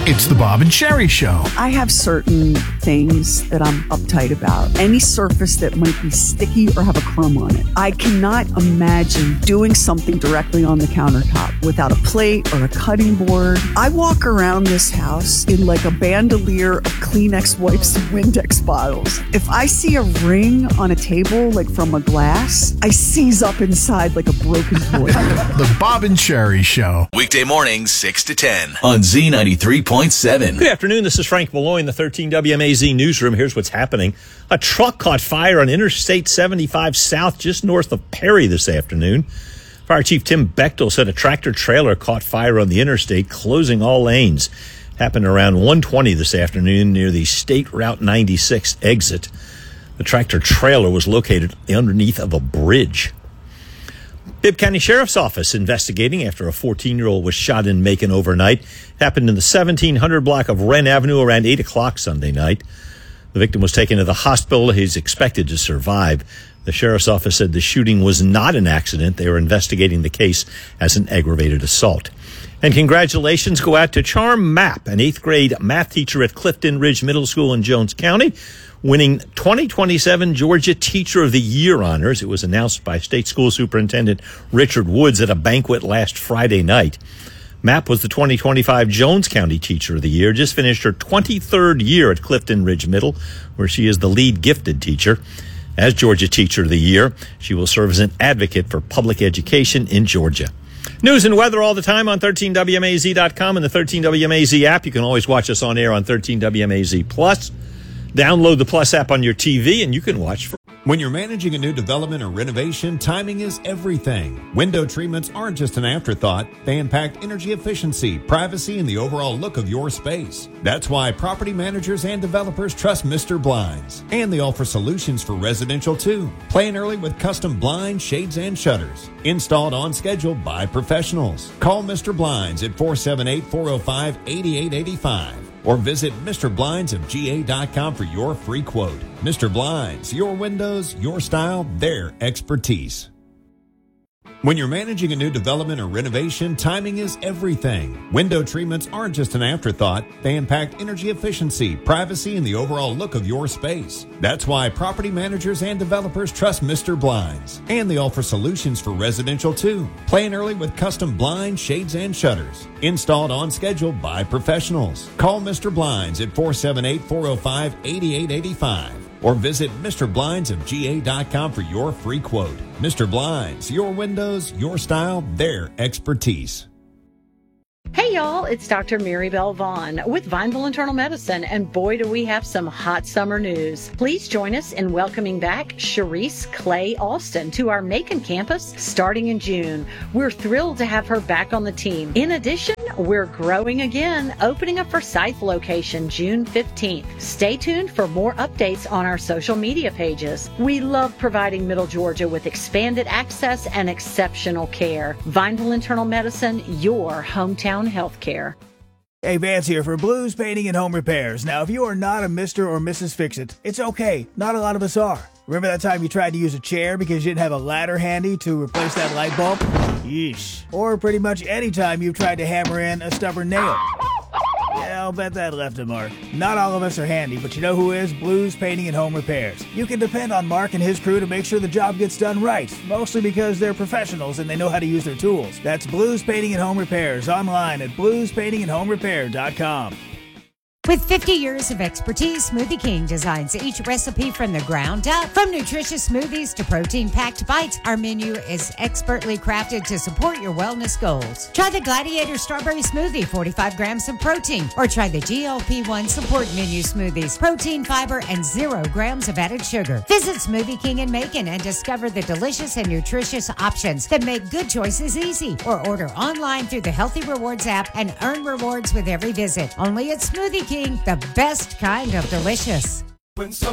It's the Bob and Sherry Show. I have certain things that I'm uptight about. Any surface that might be sticky or have a crumb on it. I cannot imagine doing something directly on the countertop without a plate or a cutting board. I walk around this house in like a bandolier of Kleenex wipes and Windex bottles. If I see a ring on a table, like from a glass, I seize up inside like a broken toy. The Bob and Sherry Show. Weekday mornings, 6 to 10 on Z93.7. Good afternoon. This is Frank Malloy in the 13 WMAZ newsroom. Here's what's happening. A truck caught fire on Interstate 75 South just north of Perry this afternoon. Fire Chief Tim Bechtel said a tractor trailer caught fire on the interstate, closing all lanes. Happened around 1:20 this afternoon near the State Route 96 exit. The tractor trailer was located underneath of a bridge. Bibb County Sheriff's Office investigating after a 14-year-old was shot in Macon overnight. Happened in the 1700 block of Wren Avenue around 8 o'clock Sunday night. The victim was taken to the hospital. He's expected to survive. The Sheriff's Office said the shooting was not an accident. They were investigating the case as an aggravated assault. And congratulations go out to Charm Mapp, an 8th grade math teacher at Clifton Ridge Middle School in Jones County, winning 2027 Georgia Teacher of the Year honors. It was announced by State School Superintendent Richard Woods at a banquet last Friday night. Mapp was the 2025 Jones County Teacher of the Year, just finished her 23rd year at Clifton Ridge Middle, where she is the lead gifted teacher. As Georgia Teacher of the Year, she will serve as an advocate for public education in Georgia. News and weather all the time on 13WMAZ.com and the 13WMAZ app. You can always watch us on air on 13WMAZ Plus. Download the Plus app on your TV and you can watch for. When you're managing a new development or renovation, timing is everything. Window treatments aren't just an afterthought. They impact energy efficiency, privacy, and the overall look of your space. That's why property managers and developers trust Mr. Blinds. And they offer solutions for residential too. Plan early with custom blinds, shades, and shutters. Installed on schedule by professionals. Call Mr. Blinds at 478-405-8885. Or visit MrBlindsofGA.com for your free quote. Mr. Blinds, your windows, your style, their expertise. When you're managing a new development or renovation, timing is everything. Window treatments aren't just an afterthought. They impact energy efficiency, privacy, and the overall look of your space. That's why property managers and developers trust Mr. Blinds. And they offer solutions for residential too. Plan early with custom blinds, shades, and shutters. Installed on schedule by professionals. Call Mr. Blinds at 478-405-8885. Or visit MrBlindsofGA.com for your free quote. Mr. Blinds, your windows, your style, their expertise. Hey y'all, it's Dr. Maribel Vaughn with Vineville Internal Medicine, and boy do we have some hot summer news. Please join us in welcoming back Sharice Clay Alston to our Macon campus starting in June. We're thrilled to have her back on the team. In addition, we're growing again, opening a Forsyth location June 15th. Stay tuned for more updates on our social media pages. We love providing Middle Georgia with expanded access and exceptional care. Vineville Internal Medicine, your hometown healthcare. Hey, Vance here for Blues Painting and Home Repairs. Now, if you are not a Mr. or Mrs. Fix-It, it's okay. Not a lot of us are. Remember that time you tried to use a chair because you didn't have a ladder handy to replace that light bulb? Yeesh. Or pretty much any time you've tried to hammer in a stubborn nail. Yeah, I'll bet that left a mark. Not all of us are handy, but you know who is? Blues Painting and Home Repairs. You can depend on Mark and his crew to make sure the job gets done right, mostly because they're professionals and they know how to use their tools. That's Blues Painting and Home Repairs online at bluespaintingandhomerepair.com. With 50 years of expertise, Smoothie King designs each recipe from the ground up. From nutritious smoothies to protein-packed bites, our menu is expertly crafted to support your wellness goals. Try the Gladiator Strawberry Smoothie, 45 grams of protein, or try the GLP-1 Support Menu Smoothies, protein, fiber, and 0 grams of added sugar. Visit Smoothie King in Macon and discover the delicious and nutritious options that make good choices easy. Or order online through the Healthy Rewards app and earn rewards with every visit. Only at Smoothie King, the best kind of delicious. When